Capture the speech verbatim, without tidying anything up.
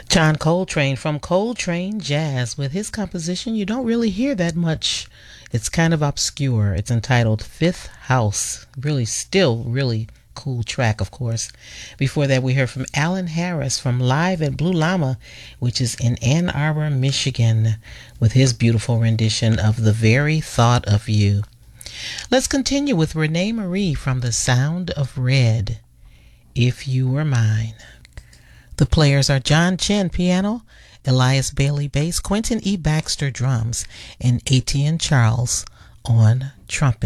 John Coltrane from Coltrane Jazz with his composition you don't really hear that much. It's kind of obscure. It's entitled Fifth House. Really, still really cool track, of course. Before that, we heard from Alan Harris from Live at Blue Llama, which is in Ann Arbor, Michigan, with his beautiful rendition of The Very Thought of You. Let's continue with Renee Marie from The Sound of Red, If You Were Mine. The players are John Chen piano, Elias Bailey bass, Quentin E. Baxter drums, and Etienne Charles on trumpet.